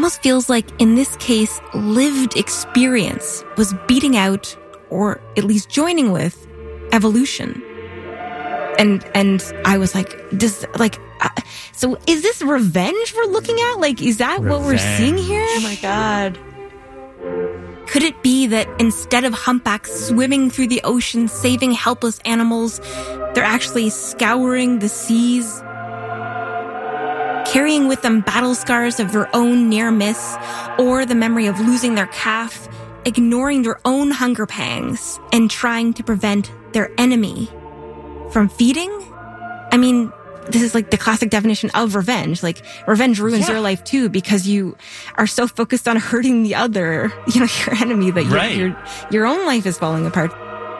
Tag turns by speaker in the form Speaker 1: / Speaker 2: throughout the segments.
Speaker 1: almost feels like, in this case, lived experience was beating out, or at least joining with, evolution. And I was like, so is this revenge we're looking at? Like, is that what we're seeing here?
Speaker 2: Oh my God.
Speaker 1: Could it be that instead of humpbacks swimming through the ocean, saving helpless animals, they're actually scouring the seas, carrying with them battle scars of their own near miss, or the memory of losing their calf, ignoring their own hunger pangs, and trying to prevent their enemy from feeding? I mean, this is like the classic definition of revenge. Like, revenge ruins your life too, because you are so focused on hurting the other, your enemy, that your own life is falling apart.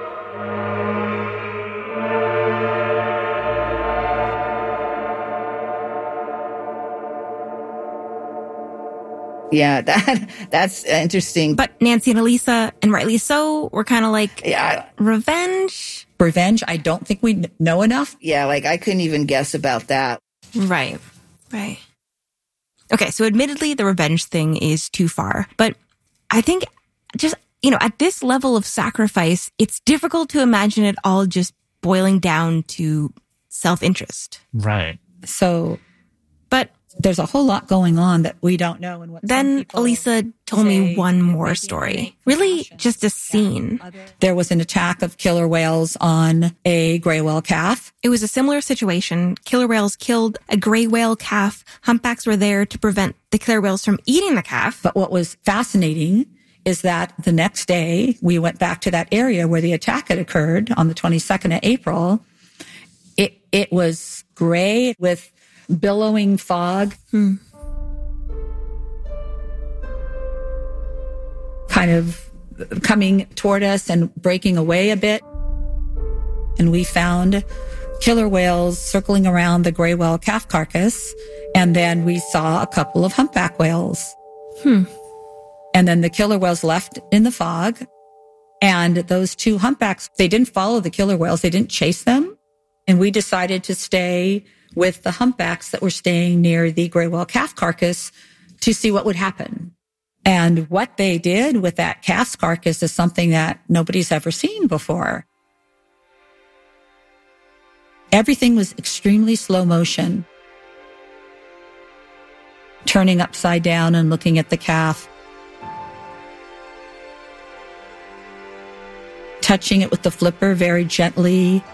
Speaker 3: Yeah, that's interesting.
Speaker 1: But Nancy and Elisa, and rightly so, were kind of like, revenge?
Speaker 4: Revenge, I don't think we know enough.
Speaker 3: Yeah, like I couldn't even guess about that.
Speaker 1: Right. Okay, so admittedly, the revenge thing is too far. But I think just, at this level of sacrifice, it's difficult to imagine it all just boiling down to self-interest.
Speaker 5: Right.
Speaker 4: So,
Speaker 1: but
Speaker 4: there's a whole lot going on that we don't know. And what
Speaker 1: then Elisa told me one more story. Really just a scene.
Speaker 4: There was an attack of killer whales on a gray whale calf.
Speaker 1: It was a similar situation. Killer whales killed a gray whale calf. Humpbacks were there to prevent the killer whales from eating the calf.
Speaker 4: But what was fascinating is that the next day we went back to that area where the attack had occurred on the 22nd of April. It was gray with billowing fog. Kind of coming toward us and breaking away a bit. And we found killer whales circling around the gray whale calf carcass. And then we saw a couple of humpback whales. And then the killer whales left in the fog. And those two humpbacks, they didn't follow the killer whales. They didn't chase them. And we decided to stay with the humpbacks that were staying near the gray whale calf carcass to see what would happen. And what they did with that calf's carcass is something that nobody's ever seen before. Everything was extremely slow motion. Turning upside down and looking at the calf. Touching it with the flipper very gently.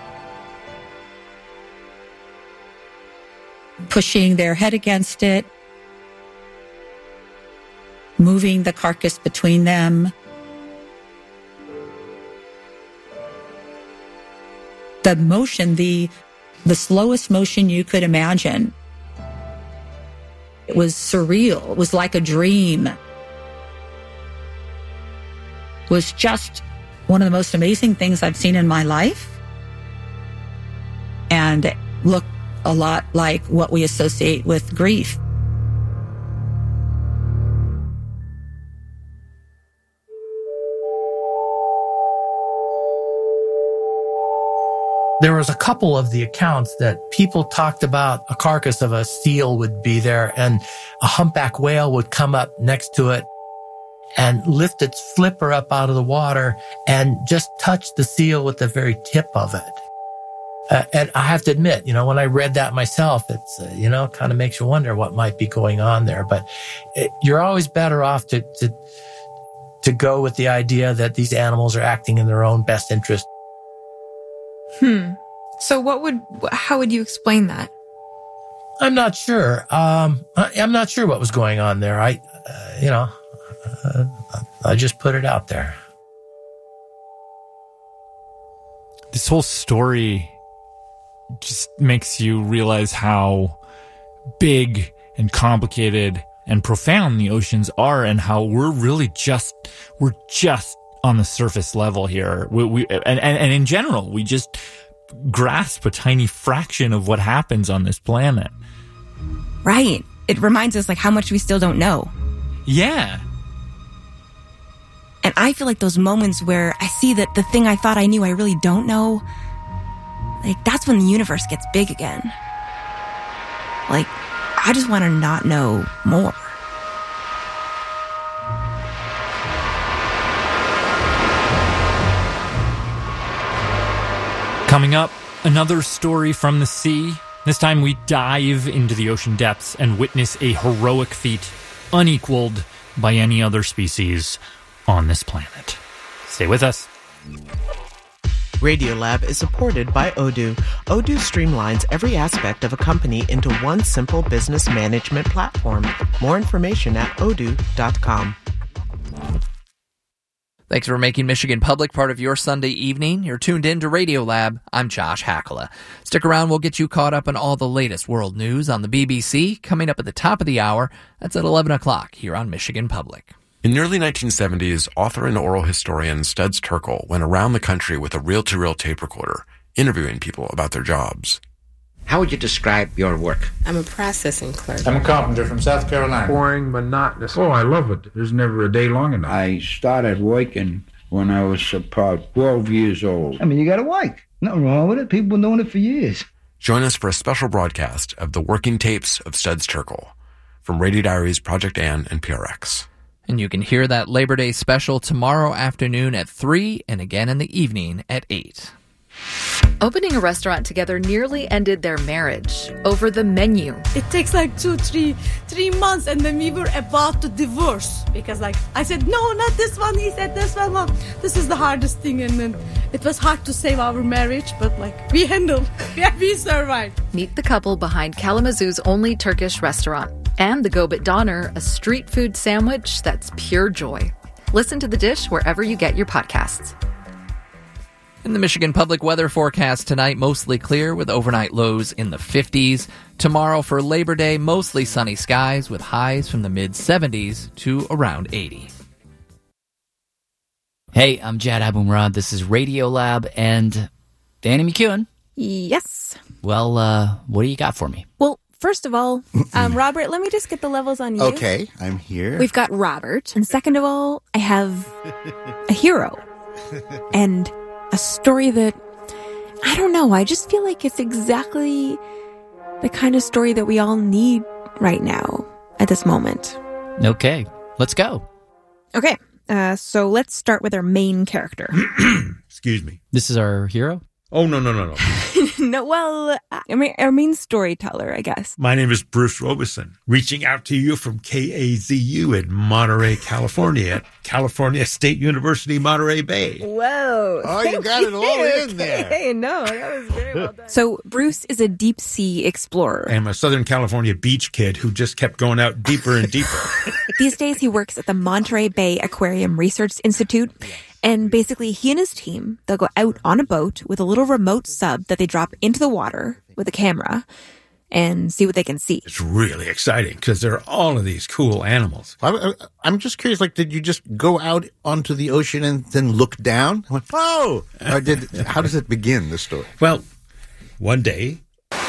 Speaker 4: Pushing their head against it. Moving the carcass between them. The motion, the slowest motion you could imagine. It was surreal. It was like a dream. It was just one of the most amazing things I've seen in my life. And it looked a lot like what we associate with grief.
Speaker 5: There was a couple of the accounts that people talked about a carcass of a seal would be there and a humpback whale would come up next to it and lift its flipper up out of the water and just touch the seal with the very tip of it. And I have to admit, when I read that myself, it's, kind of makes you wonder what might be going on there. But you're always better off to go with the idea that these animals are acting in their own best interest.
Speaker 2: So how would you explain that?
Speaker 5: I'm not sure. I'm not sure what was going on there. I just put it out there.
Speaker 6: This whole story just makes you realize how big and complicated and profound the oceans are, and how we're just on the surface level here. And in general, we just grasp a tiny fraction of what happens on this planet.
Speaker 1: Right. It reminds us how much we still don't know.
Speaker 6: Yeah.
Speaker 1: And I feel like those moments where I see that the thing I thought I knew I really don't know, that's when the universe gets big again. I just want to not know more.
Speaker 6: Coming up, another story from the sea. This time we dive into the ocean depths and witness a heroic feat unequaled by any other species on this planet. Stay with us.
Speaker 7: Radiolab is supported by Odoo. Odoo streamlines every aspect of a company into one simple business management platform. More information at odoo.com.
Speaker 8: Thanks for making Michigan Public part of your Sunday evening. You're tuned in to Radiolab. I'm Josh Hakala. Stick around. We'll get you caught up on all the latest world news on the BBC coming up at the top of the hour. That's at 11 o'clock here on Michigan Public.
Speaker 9: In the early 1970s, author and oral historian Studs Terkel went around the country with a reel-to-reel tape recorder, interviewing people about their jobs.
Speaker 10: How would you describe your work?
Speaker 11: I'm a processing clerk.
Speaker 12: I'm a carpenter from South Carolina.
Speaker 13: Boring, monotonous. Oh, I love it. There's never a day long enough.
Speaker 14: I started working when I was about 12 years old.
Speaker 15: I mean, you got to work. Nothing wrong with it. People been doing it for years.
Speaker 9: Join us for a special broadcast of the working tapes of Studs Terkel from Radio Diaries, Project Ann, and PRX.
Speaker 8: And you can hear that Labor Day special tomorrow afternoon at 3 and again in the evening at 8.
Speaker 16: Opening a restaurant together nearly ended their marriage over the menu.
Speaker 17: It takes like 3 months, and then we were about to divorce because I said, no, not this one. He said this one. Well, this is the hardest thing, and then it was hard to save our marriage, but we handled. Yeah, we survived.
Speaker 16: Meet the couple behind Kalamazoo's only Turkish restaurant and the Gobet Doner, a street food sandwich that's pure joy. Listen to The Dish wherever you get your podcasts.
Speaker 8: In the Michigan Public weather forecast tonight, mostly clear with overnight lows in the 50s. Tomorrow for Labor Day, mostly sunny skies with highs from the mid-70s to around 80.
Speaker 18: Hey, I'm Jad Abumrad. This is Radiolab and Danny McEwen.
Speaker 1: Yes.
Speaker 18: Well, what do you got for me?
Speaker 1: Well, first of all, Robert, let me just get the levels on you.
Speaker 19: Okay, I'm here.
Speaker 1: We've got Robert. And second of all, I have a hero. And a story that, I don't know, I just feel like it's exactly the kind of story that we all need right now at this moment.
Speaker 18: Okay, let's go.
Speaker 1: Okay, so let's start with our main character.
Speaker 13: Excuse me.
Speaker 18: This is our hero?
Speaker 13: Oh, no.
Speaker 1: No, well, our main storyteller, I guess.
Speaker 13: My name is Bruce Robeson, reaching out to you from KAZU in Monterey, California, at California State University, Monterey Bay.
Speaker 1: Whoa.
Speaker 19: Oh, you got it all in there.
Speaker 1: Hey, no, that was very well done. So Bruce is a deep sea explorer.
Speaker 13: I'm a Southern California beach kid who just kept going out deeper and deeper.
Speaker 1: These days he works at the Monterey Bay Aquarium Research Institute. And basically, he and his team, they'll go out on a boat with a little remote sub that they drop into the water with a camera and see what they can see.
Speaker 13: It's really exciting because there are all of these cool animals.
Speaker 19: I'm just curious, did you just go out onto the ocean and then look down? I went, oh! Or how does it begin, the story?
Speaker 13: Well, one day...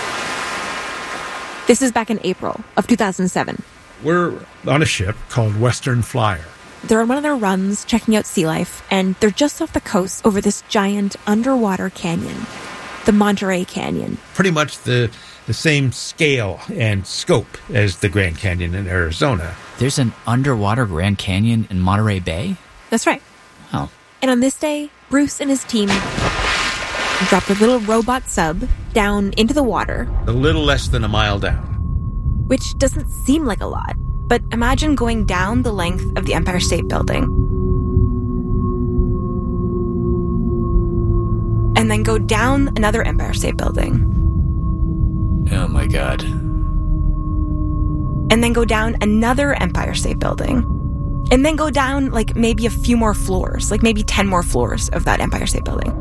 Speaker 1: This is back in April of 2007.
Speaker 13: We're on a ship called Western Flyer.
Speaker 1: They're on one of their runs, checking out sea life, and they're just off the coast over this giant underwater canyon, the Monterey Canyon.
Speaker 13: Pretty much the same scale and scope as the Grand Canyon in Arizona.
Speaker 18: There's an underwater Grand Canyon in Monterey Bay?
Speaker 1: That's right.
Speaker 18: Oh.
Speaker 1: And on this day, Bruce and his team dropped a little robot sub down into the water.
Speaker 13: A little less than a mile down.
Speaker 1: Which doesn't seem like a lot. But imagine going down the length of the Empire State Building. And then go down another Empire State Building.
Speaker 18: Oh my God.
Speaker 1: And then go down another Empire State Building. And then go down maybe a few more floors, maybe 10 more floors of that Empire State Building.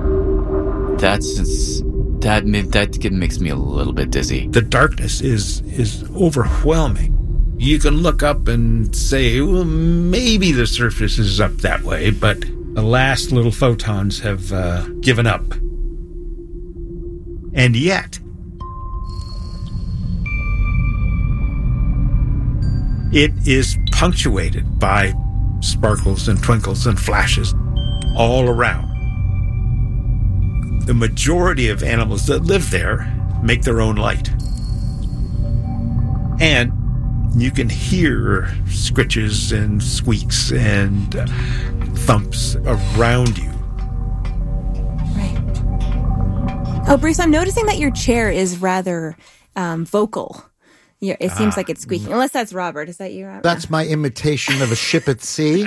Speaker 18: That makes me a little bit dizzy.
Speaker 13: The darkness is overwhelming. You can look up and say, well, maybe the surface is up that way, but the last little photons have given up. And yet, it is punctuated by sparkles and twinkles and flashes all around. The majority of animals that live there make their own light. And you can hear scritches and squeaks and thumps around you.
Speaker 1: Right. Oh, Bruce, I'm noticing that your chair is rather vocal. Yeah, it seems like it's squeaking. Unless that's Robert. Is that you, Robert?
Speaker 19: That's my imitation of a ship at sea.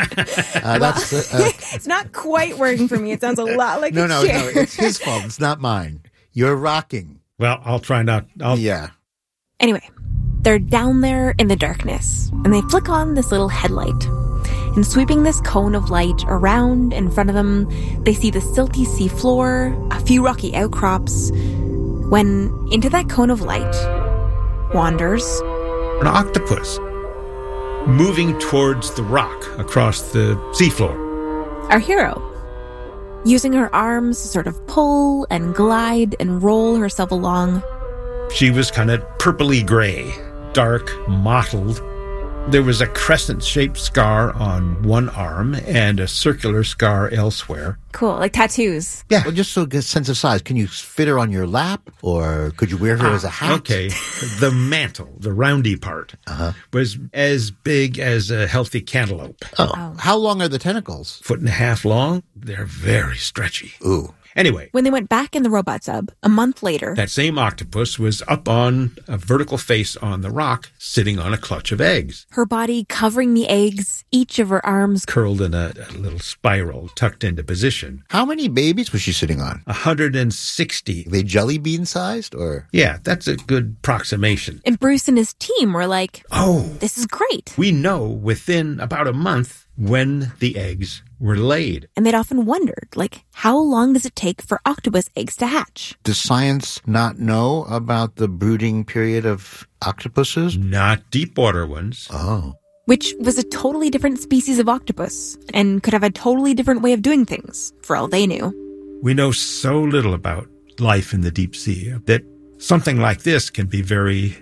Speaker 1: It's not quite working for me. It sounds a lot like a chair.
Speaker 19: No, it's his fault. It's not mine. You're rocking.
Speaker 13: Well, I'll try not.
Speaker 19: Yeah.
Speaker 1: Anyway, they're down there in the darkness, and they flick on this little headlight. And sweeping this cone of light around in front of them, they see the silty sea floor, a few rocky outcrops, when into that cone of light wanders
Speaker 13: an octopus moving towards the rock across the seafloor.
Speaker 1: Our hero, using her arms to sort of pull and glide and roll herself along.
Speaker 13: She was kind of purpley gray, dark, mottled. There was a crescent-shaped scar on one arm and a circular scar elsewhere.
Speaker 1: Cool, like tattoos.
Speaker 19: Yeah. Well, just so get a sense of size, can you fit her on your lap, or could you wear her as a hat?
Speaker 13: Okay. The mantle, the roundy part, was as big as a healthy cantaloupe.
Speaker 19: Oh. How long are the tentacles?
Speaker 13: 1.5 feet long. They're very stretchy.
Speaker 19: Ooh.
Speaker 13: Anyway.
Speaker 1: When they went back in the robot sub, a month later,
Speaker 13: that same octopus was up on a vertical face on the rock, sitting on a clutch of eggs.
Speaker 1: Her body covering the eggs, each of her arms
Speaker 13: curled in a little spiral, tucked into position.
Speaker 19: How many babies was she sitting on?
Speaker 13: 160.
Speaker 19: Are they jelly bean sized, or?
Speaker 13: Yeah, that's a good approximation.
Speaker 1: And Bruce and his team were like,
Speaker 13: oh,
Speaker 1: this is great.
Speaker 13: We know within about a month when the eggs were laid.
Speaker 1: And they'd often wondered, like, how long does it take for octopus eggs to hatch?
Speaker 19: Does science not know about the brooding period of octopuses?
Speaker 13: Not deep water ones.
Speaker 19: Oh.
Speaker 1: Which was a totally different species of octopus and could have a totally different way of doing things, for all they knew.
Speaker 13: We know so little about life in the deep sea that something like this can be very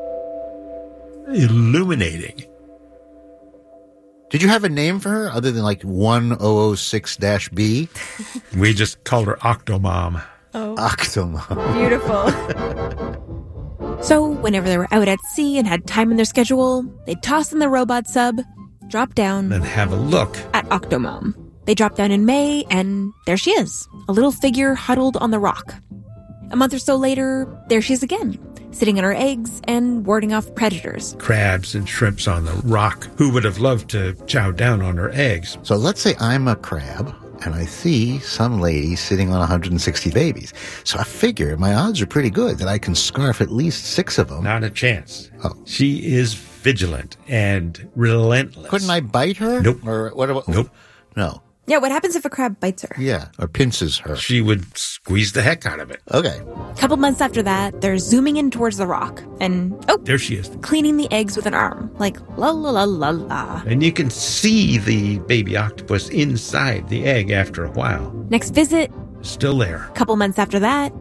Speaker 13: illuminating.
Speaker 19: Did you have a name for her other than like 1006-B?
Speaker 13: We just called her Octomom.
Speaker 1: Oh.
Speaker 19: Octomom.
Speaker 1: Beautiful. So whenever they were out at sea and had time in their schedule, they'd toss in the robot sub, drop down,
Speaker 13: and have a look
Speaker 1: at Octomom. They dropped down in May, and there she is, a little figure huddled on the rock. A month or so later, there she is again, sitting on her eggs and warding off predators.
Speaker 13: Crabs and shrimps on the rock. Who would have loved to chow down on her eggs?
Speaker 19: So let's say I'm a crab and I see some lady sitting on 160 babies. So I figure my odds are pretty good that I can scarf at least 6 of them.
Speaker 13: Not a chance. Oh. She is vigilant and relentless.
Speaker 19: Couldn't I bite her?
Speaker 13: Nope.
Speaker 19: Or what about?
Speaker 13: Nope.
Speaker 19: No.
Speaker 1: Yeah, what happens if a crab bites her?
Speaker 19: Yeah, or pinces her.
Speaker 13: She would squeeze the heck out of it.
Speaker 19: Okay.
Speaker 1: A couple months after that, they're zooming in towards the rock, and
Speaker 13: there she is.
Speaker 1: Cleaning the eggs with an arm, like la la la la la.
Speaker 13: And you can see the baby octopus inside the egg after a while.
Speaker 1: Next visit.
Speaker 13: Still there.
Speaker 1: A couple months after that.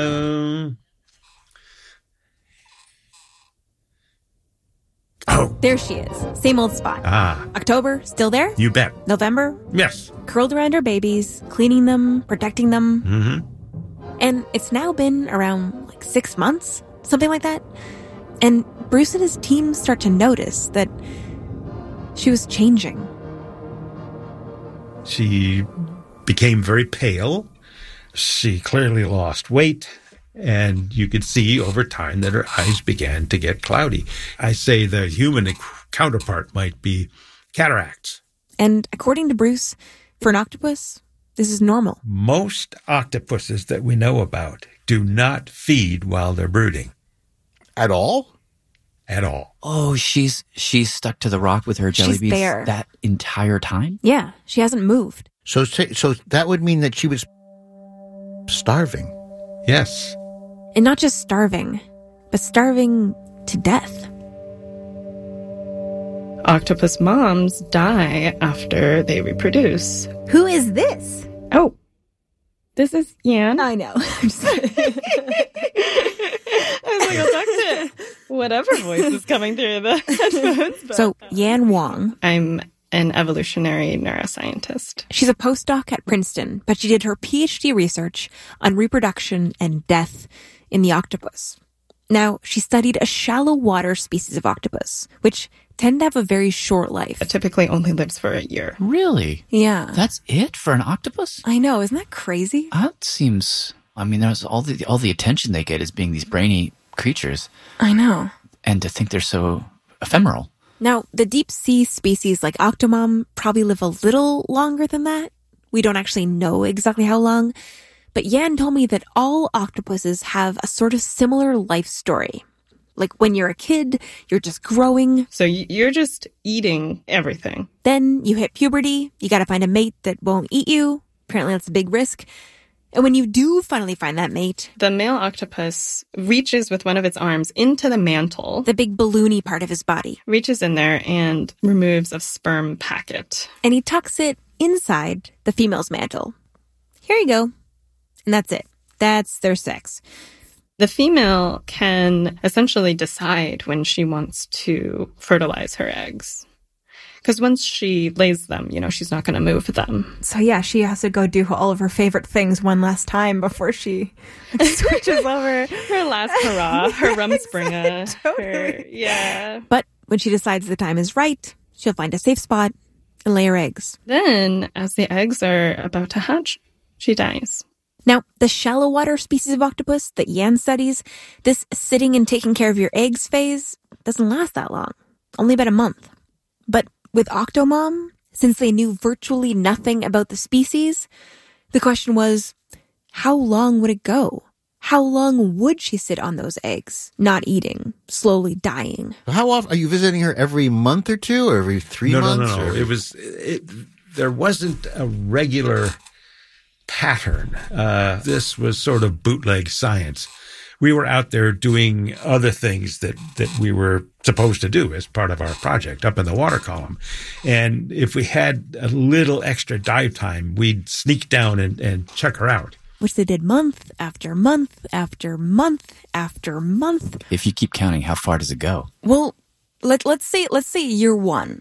Speaker 13: Oh.
Speaker 1: There she is. Same old spot.
Speaker 13: Ah.
Speaker 1: October, still there?
Speaker 13: You bet.
Speaker 1: November?
Speaker 13: Yes.
Speaker 1: Curled around her babies, cleaning them, protecting them.
Speaker 13: Mm-hmm.
Speaker 1: And it's now been around 6 months, something like that. And Bruce and his team start to notice that she was changing.
Speaker 13: She became very pale. She clearly lost weight. And you could see over time that her eyes began to get cloudy. I say the human counterpart might be cataracts.
Speaker 1: And according to Bruce, for an octopus, this is normal.
Speaker 13: Most octopuses that we know about do not feed while they're brooding.
Speaker 19: At all?
Speaker 13: At all.
Speaker 18: Oh, she's stuck to the rock with her jelly beans
Speaker 1: there
Speaker 18: that entire time?
Speaker 1: Yeah, she hasn't moved.
Speaker 19: So that would mean that she was starving.
Speaker 13: Yes.
Speaker 1: And not just starving, but starving to death.
Speaker 11: Octopus moms die after they reproduce.
Speaker 1: Who is this?
Speaker 11: Oh, this is Yan.
Speaker 1: I know.
Speaker 11: I was like, I'll talk to whatever voice is coming through the headphones. But
Speaker 1: so, Yan Wong.
Speaker 11: I'm an evolutionary neuroscientist.
Speaker 1: She's a postdoc at Princeton, but she did her PhD research on reproduction and death in the octopus. Now, she studied a shallow water species of octopus, which tend to have a very short life.
Speaker 11: It typically only lives for a year.
Speaker 18: Really?
Speaker 1: Yeah.
Speaker 18: That's it for an octopus?
Speaker 1: I know. Isn't that crazy?
Speaker 18: That seems I mean, there's all the attention they get as being these brainy creatures.
Speaker 2: I know.
Speaker 18: And to think they're so ephemeral.
Speaker 1: Now, the deep sea species like Octomom probably live a little longer than that. We don't actually know exactly how long, but Yan told me that all octopuses have a sort of similar life story. Like when you're a kid, you're just growing.
Speaker 11: So you're just eating everything.
Speaker 1: Then you hit puberty, you gotta find a mate that won't eat you. Apparently that's a big risk. And when you do finally find that mate,
Speaker 11: the male octopus reaches with one of its arms into the mantle,
Speaker 1: the big balloony part of his body,
Speaker 11: reaches in there and removes a sperm packet.
Speaker 1: And he tucks it inside the female's mantle. Here you go. And that's it. That's their sex.
Speaker 11: The female can essentially decide when she wants to fertilize her eggs. Because once she lays them, she's not going to move them.
Speaker 2: So yeah, she has to go do all of her favorite things one last time before she switches over.
Speaker 11: Her last hurrah, her Rumspringa.
Speaker 2: Totally.
Speaker 11: Yeah.
Speaker 1: But when she decides the time is right, she'll find a safe spot and lay her eggs.
Speaker 11: Then, as the eggs are about to hatch, she dies.
Speaker 1: Now, the shallow water species of octopus that Yan studies, this sitting and taking care of your eggs phase, doesn't last that long. Only about a month. But with Octomom, since they knew virtually nothing about the species, the question was, how long would it go? How long would she sit on those eggs, not eating, slowly dying?
Speaker 19: How often are you visiting her? Every month or two, or every 3 months?
Speaker 13: No. There wasn't a regular pattern. This was sort of bootleg science. We were out there doing other things that we were supposed to do as part of our project up in the water column. And if we had a little extra dive time, we'd sneak down and check her out.
Speaker 1: Which they did month after month after month after month.
Speaker 18: If you keep counting, how far does it go?
Speaker 1: Well, let's say year one.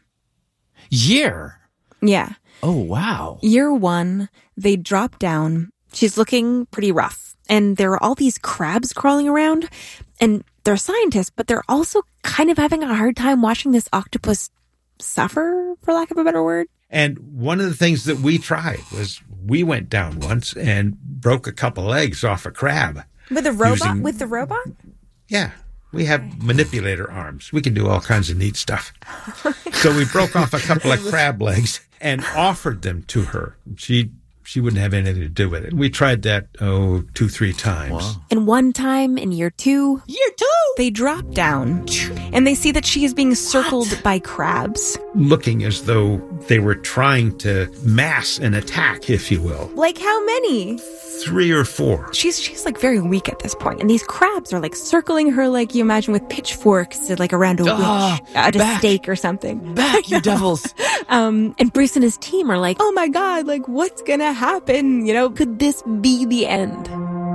Speaker 18: Year?
Speaker 1: Yeah.
Speaker 18: Oh, wow.
Speaker 1: Year one, they drop down. She's looking pretty rough. And there are all these crabs crawling around. And they're scientists, but they're also kind of having a hard time watching this octopus suffer, for lack of a better word.
Speaker 13: And one of the things that we tried was we went down once and broke a couple eggs off a crab.
Speaker 2: With a robot? With the robot?
Speaker 13: Yeah. We have manipulator arms. We can do all kinds of neat stuff. So we broke off a couple of crab legs and offered them to her. She wouldn't have anything to do with it. We tried that, 2-3 times.
Speaker 19: Wow.
Speaker 1: And one time in year two, they drop down and they see that she is being circled by crabs.
Speaker 13: Looking as though they were trying to mass an attack, if you will.
Speaker 1: Like how many?
Speaker 13: 3 or 4.
Speaker 1: She's like very weak at this point, and these crabs are like circling her like you imagine with pitchforks like around a witch at a stake or something.
Speaker 18: Back, you devils!
Speaker 1: And Bruce and his team are like, oh my god, like what's gonna happen? Could this be the end?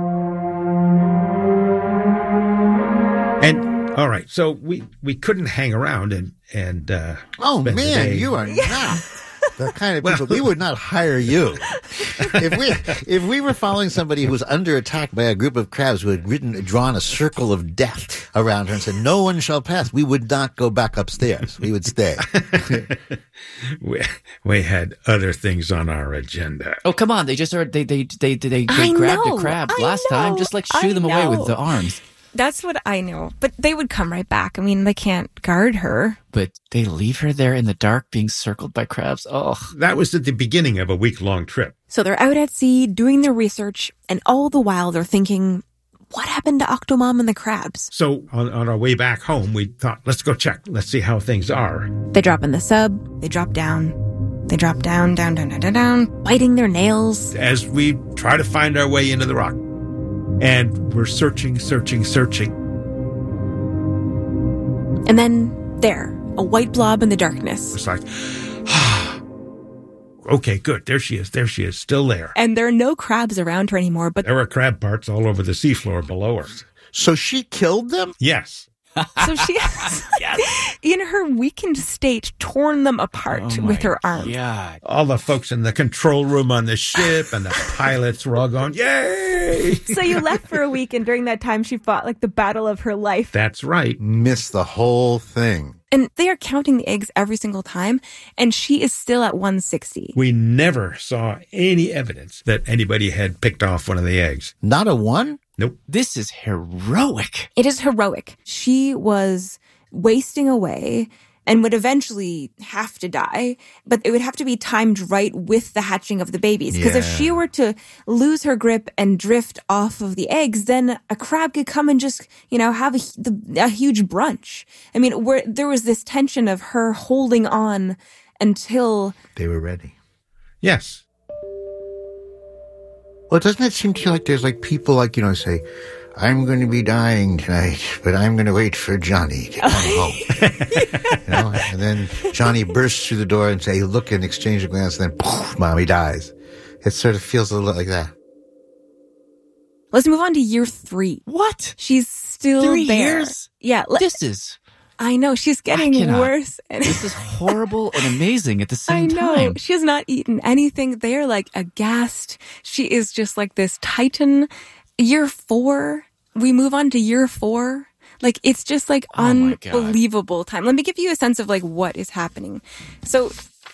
Speaker 13: And all right, so we couldn't hang around and
Speaker 19: oh
Speaker 13: spend the
Speaker 19: man,
Speaker 13: day.
Speaker 19: you are not the kind of people. We would not hire you. If we were following somebody who was under attack by a group of crabs who had drawn a circle of death around her and said, "No one shall pass," we would not go back upstairs. We would stay.
Speaker 13: we had other things on our agenda.
Speaker 18: Oh, come on! They just grabbed a crab last time. Just shoo them away with the arms.
Speaker 2: That's what I know. But they would come right back. I mean, they can't guard her.
Speaker 18: But they leave her there in the dark being circled by crabs. Oh.
Speaker 13: That was at the beginning of a week-long trip.
Speaker 1: So they're out at sea doing their research, and all the while they're thinking, what happened to Octomom and the crabs?
Speaker 13: So on our way back home, we thought, let's go check. Let's see how things are.
Speaker 1: They drop in the sub. They drop down. They drop down, biting their nails.
Speaker 13: As we try to find our way into the rock. And we're searching.
Speaker 1: And then, there, a white blob in the darkness.
Speaker 13: It's like, okay, good. There she is, still there.
Speaker 1: And there are no crabs around her anymore, but
Speaker 13: there were crab parts all over the seafloor below her.
Speaker 19: So she killed them?
Speaker 13: Yes.
Speaker 2: So she has, in her weakened state, torn them apart with her arm.
Speaker 13: Yeah. All the folks in the control room on the ship and the pilots were all going, yay!
Speaker 2: So you left for a week, and during that time, she fought like the battle of her life.
Speaker 13: That's right.
Speaker 19: Missed the whole thing.
Speaker 1: And they are counting the eggs every single time, and she is still at 160.
Speaker 13: We never saw any evidence that anybody had picked off one of the eggs.
Speaker 19: Not a one?
Speaker 13: Nope.
Speaker 18: This is heroic.
Speaker 1: It is heroic. She was wasting away and would eventually have to die, but it would have to be timed right with the hatching of the babies. Because if she were to lose her grip and drift off of the eggs, then a crab could come and just, have a huge brunch. I mean, there was this tension of her holding on until
Speaker 19: they were ready.
Speaker 13: Yes.
Speaker 19: Well, doesn't it seem to you like there's like people say, I'm going to be dying tonight, but I'm going to wait for Johnny to come home. And then Johnny bursts through the door and look and exchange a glance, and then poof, Mommy dies. It sort of feels a little like that.
Speaker 1: Let's move on to year 3.
Speaker 18: What?
Speaker 1: She's still
Speaker 18: 3
Speaker 1: there.
Speaker 18: years?
Speaker 1: Yeah.
Speaker 18: This is...
Speaker 1: I know. She's getting worse.
Speaker 18: This is horrible and amazing at the same time.
Speaker 1: I know. She has not eaten anything. They are like aghast. She is just like this titan. Year 4. We move on to year 4. Like, it's just like unbelievable time. Let me give you a sense of like what is happening. So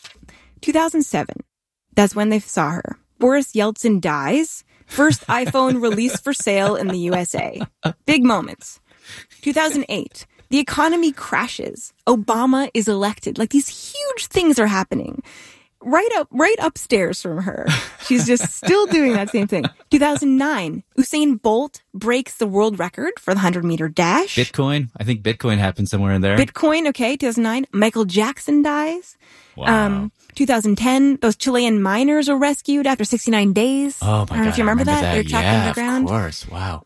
Speaker 1: 2007, that's when they saw her. Boris Yeltsin dies. First iPhone released for sale in the USA. Big moments. 2008. The economy crashes. Obama is elected. Like, these huge things are happening. Right upstairs from her. She's just still doing that same thing. 2009, Usain Bolt breaks the world record for the 100-meter dash.
Speaker 18: Bitcoin. I think Bitcoin happened somewhere in there.
Speaker 1: Bitcoin, okay, 2009. Michael Jackson dies.
Speaker 18: Wow.
Speaker 1: 2010, those Chilean miners were rescued after 69 days.
Speaker 18: Oh, my God.
Speaker 1: I don't know if you remember that. They're trapped underground.
Speaker 18: Of course. Wow.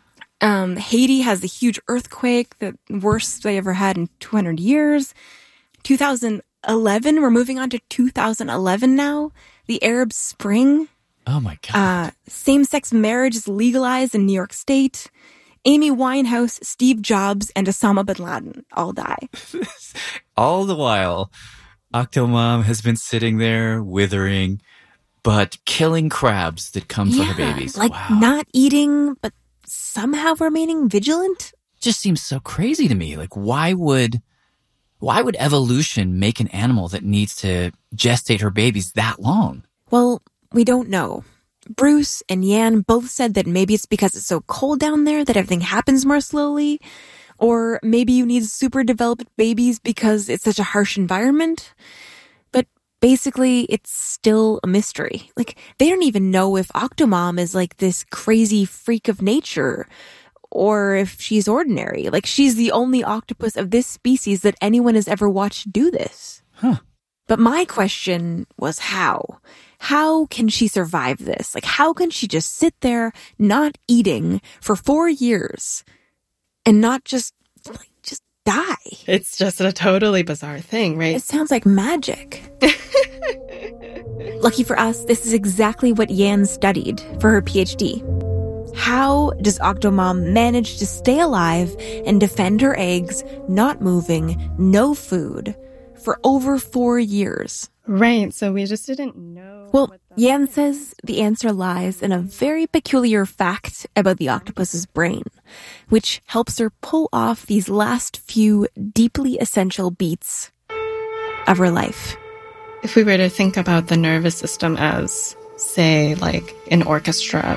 Speaker 1: Haiti has the huge earthquake, the worst they ever had in 200 years. 2011, we're moving on to 2011 now. The Arab Spring.
Speaker 18: Oh my God.
Speaker 1: Same-sex marriage is legalized in New York State. Amy Winehouse, Steve Jobs, and Osama bin Laden all die.
Speaker 18: All the while, Octomom has been sitting there withering, but killing crabs that come for her babies.
Speaker 1: Like not eating, but somehow remaining vigilant.
Speaker 18: Just seems so crazy to me. Like, why would evolution make an animal that needs to gestate her babies that long?
Speaker 1: Well, we don't know. Bruce and Yan both said that maybe it's because it's so cold down there that everything happens more slowly. Or maybe you need super developed babies because it's such a harsh environment. But basically, it's still a mystery. Like, they don't even know if Octomom is like this crazy freak of nature or if she's ordinary. Like, she's the only octopus of this species that anyone has ever watched do this.
Speaker 18: Huh.
Speaker 1: But my question was how? How can she survive this? Like, how can she just sit there not eating for 4 years and not just die?
Speaker 11: It's just a totally bizarre thing, right?
Speaker 1: It sounds like magic. Lucky for us, this is exactly what Yan studied for her PhD. How does Octomom manage to stay alive and defend her eggs, not moving, no food, for over 4 years?
Speaker 11: Right, so we just didn't know.
Speaker 1: Well, Yan says the answer lies in a very peculiar fact about the octopus's brain, which helps her pull off these last few deeply essential beats of her life.
Speaker 11: If we were to think about the nervous system as, say, like an orchestra,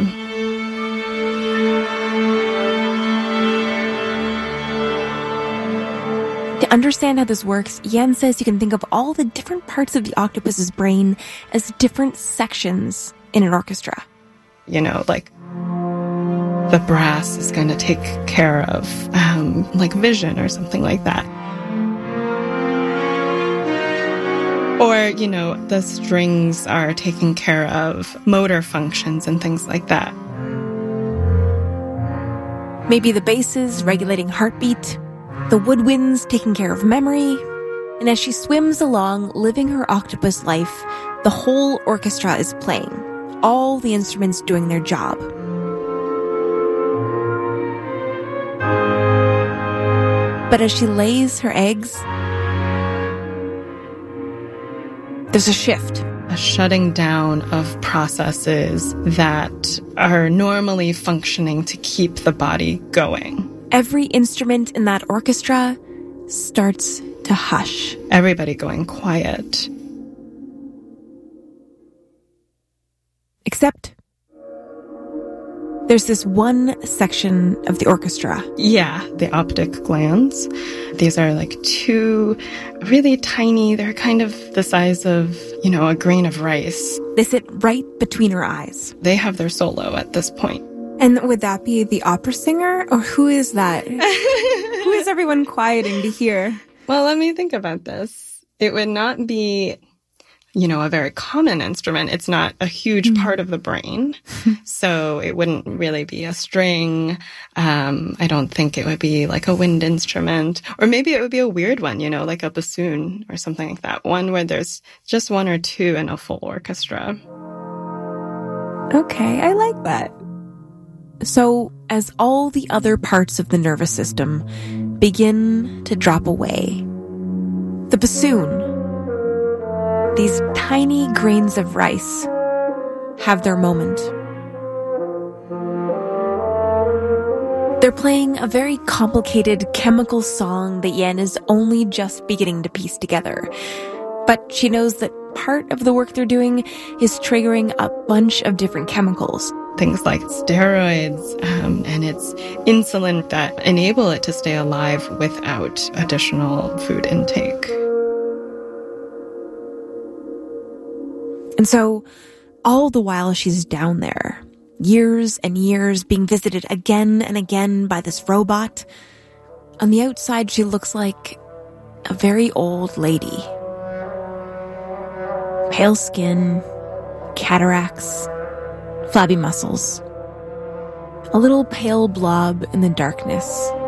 Speaker 1: to understand how this works, Yan says you can think of all the different parts of the octopus's brain as different sections in an orchestra.
Speaker 11: You know, like the brass is going to take care of like vision or something like that. Or, you know, the strings are taking care of motor functions and things like that.
Speaker 1: Maybe the basses regulating heartbeat, the woodwinds taking care of memory, and as she swims along, living her octopus life, the whole orchestra is playing, all the instruments doing their job. But as she lays her eggs, there's a shift.
Speaker 11: A shutting down of processes that are normally functioning to keep the body going.
Speaker 1: Every instrument in that orchestra starts to hush.
Speaker 11: Everybody going quiet.
Speaker 1: Except there's this one section of the orchestra.
Speaker 11: Yeah, the optic glands. These are like two really tiny, they're kind of the size of, a grain of rice.
Speaker 1: They sit right between her eyes.
Speaker 11: They have their solo at this point.
Speaker 1: And would that be the opera singer? Or who is that? Who is everyone quieting to hear?
Speaker 11: Well, let me think about this. It would not be, a very common instrument. It's not a huge part of the brain. So it wouldn't really be a string. I don't think it would be like a wind instrument. Or maybe it would be a weird one, like a bassoon or something like that. One where there's just one or two in a full orchestra.
Speaker 1: Okay, I like that. So, as all the other parts of the nervous system begin to drop away, the bassoon, these tiny grains of rice, have their moment. They're playing a very complicated chemical song that Yen is only just beginning to piece together. But she knows that part of the work they're doing is triggering a bunch of different chemicals.
Speaker 11: Things like steroids, and it's insulin that enable it to stay alive without additional food intake.
Speaker 1: And so, all the while she's down there, years and years being visited again and again by this robot, on the outside she looks like a very old lady. Pale skin, cataracts, flabby muscles. A little pale blob in the darkness.